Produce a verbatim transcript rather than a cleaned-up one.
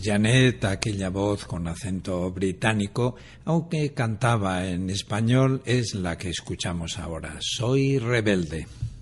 Janet, aquella voz con acento británico, aunque cantaba en español, es la que escuchamos ahora. Soy rebelde.